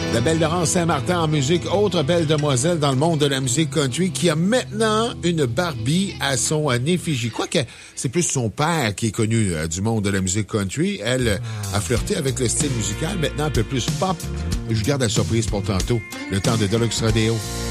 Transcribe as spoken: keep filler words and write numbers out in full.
La belle Laurence Saint-Martin en musique, autre belle demoiselle dans le monde de la musique country qui a maintenant une Barbie à son effigie. Quoique, c'est plus son père qui est connu euh, du monde de la musique country. Elle euh, a flirté avec le style musical, maintenant un peu plus pop. Je garde la surprise pour tantôt. Le temps de Deluxe Rodeo.